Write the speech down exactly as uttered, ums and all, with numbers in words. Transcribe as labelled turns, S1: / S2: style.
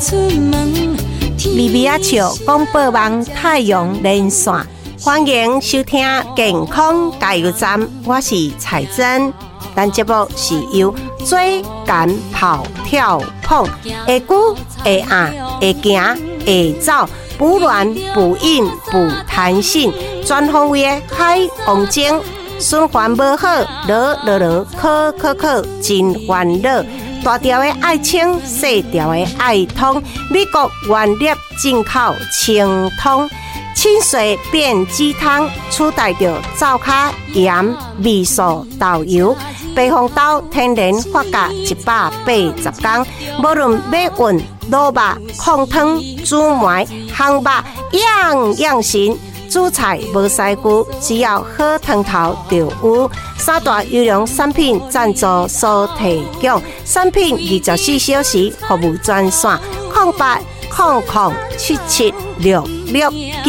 S1: 米米仔笑广播网太阳连线，欢迎收听健康加油站，我是彩珍。咱节目是由追赶跑跳碰，会久会硬会行会走，补卵补阴补弹性，全方位的海王精，循环无好，落落落，考考考，真烦恼。大条的爱清，细条的爱通，美国原粒进口清通，清水变鸡汤，取代着灶卡盐、味素、豆油。白红豆天然发酵一百八十天，无论马运、卤肉、控汤、煮糜、烘肉，样样行。煮菜无师傅，只要好汤头就有。三大优良产品赞助所提供，产品二十四小时服务专线：零八零零七七六六。